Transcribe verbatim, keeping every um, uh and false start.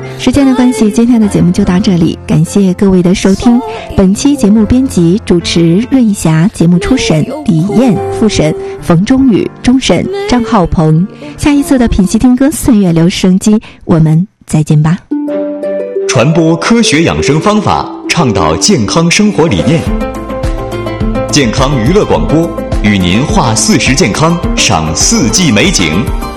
时间的关系，今天的节目就到这里，感谢各位的收听。本期节目编辑主持润霞，节目初审李艳，副审冯中宇，终审张浩鹏。下一次的品析听歌岁月留声机，我们再见吧。 传播科学养生方法，倡导健康生活理念，健康娱乐广播与您话四时健康，赏四季美景。